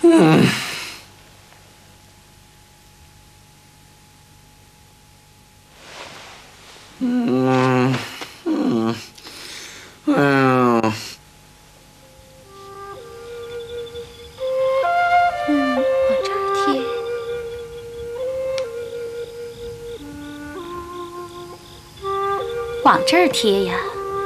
往这儿贴呀，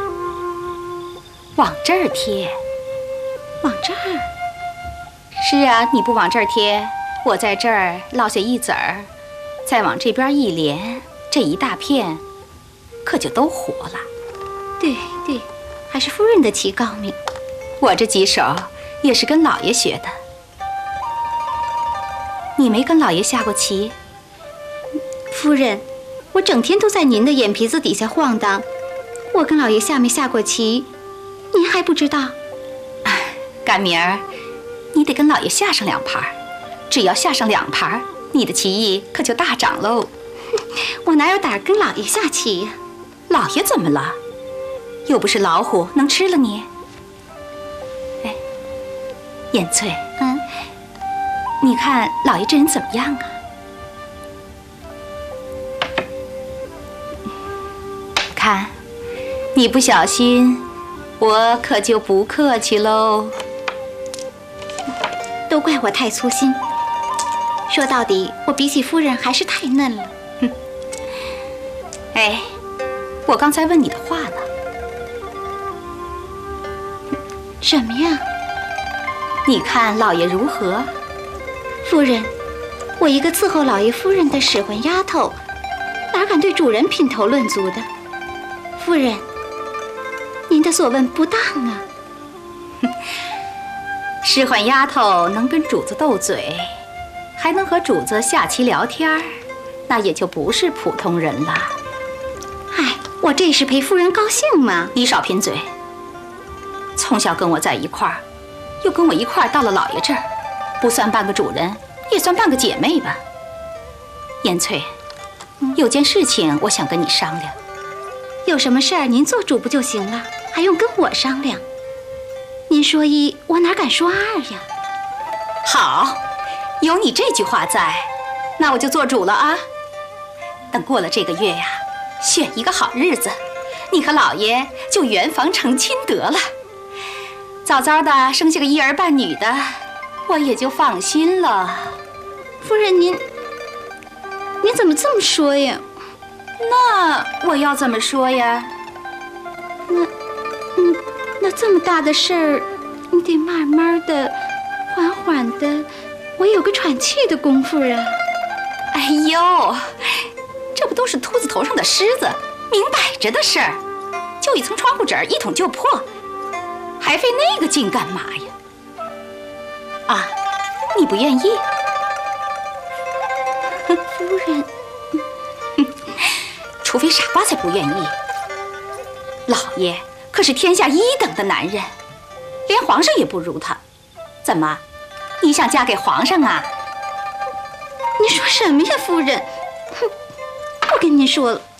往这儿贴， 往这儿。 是啊，你不往这儿贴，我在这儿落下一子儿，再往这边一连，这一大片，可就都活了。 对对，还是夫人的棋高明。 我这几手也是跟老爷学的。你没跟老爷下过棋？ 夫人，我整天都在您的眼皮子底下晃荡，我跟老爷下没下过棋，您还不知道？ 赶明儿，你得跟老爷下上2盘，只要下上2盘，你的棋艺可就大涨喽。 我哪有胆跟老爷下棋呀？ 老爷怎么了？又不是老虎能吃了你。哎，燕翠，你看老爷这人怎么样啊？看，你不小心，我可就不客气喽。 都怪我太粗心。说到底，我比起夫人还是太嫩了。 哎，我刚才问你的话呢。 什么呀？ 你看老爷如何？ 夫人，我一个伺候老爷夫人的使唤丫头，哪敢对主人品头论足的？夫人，您的所问不当啊。 使唤丫头能跟主子斗嘴，还能和主子下棋聊天，那也就不是普通人了。 哎，我这是陪夫人高兴嘛。 你少贫嘴。从小跟我在一块儿，又跟我一块儿到了老爷这儿，不算半个主人，也算半个姐妹吧。燕翠，有件事情我想跟你商量。 有什么事儿您做主不就行了，还用跟我商量？您说一，我哪敢说二呀？ 好，有你这句话在，那我就做主了啊。等过了这个月呀，选一个好日子，你和老爷就圆房成亲得了。早早的生下个1儿半女的，我也就放心了。 夫人您怎么这么说呀？ 那我要怎么说呀？ 那这么大的事儿，你得慢慢的、缓缓的，我有个喘气的功夫啊。 哎呦，这不都是秃子头上的虱子，明摆着的事儿，就一层窗户纸一捅就破，还费那个劲干嘛呀？啊，你不愿意？ 夫人， 除非傻瓜才不愿意。老爷可是天下1等的男人，连皇上也不如他。怎么，你想嫁给皇上啊？ 你说什么呀，夫人？哼，不跟您说了。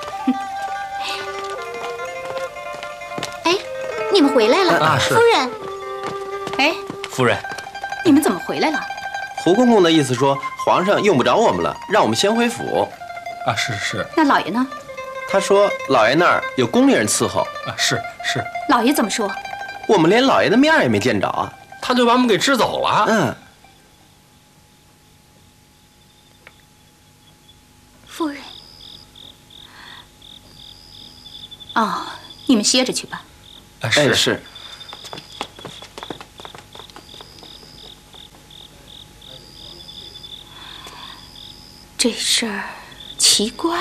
哎，你们回来了啊，是夫人。 哎， 夫人， 你们怎么回来了？ 胡公公的意思说，皇上用不着我们了，让我们先回府。 啊，是。 那老爷呢？ 他说老爷那儿有宫里人伺候。 啊，是。 老爷怎么说？ 我们连老爷的面也没见着啊。 他就把我们给支走了。 夫人。 哦，你们歇着去吧。 啊，是。 是。 这事儿奇怪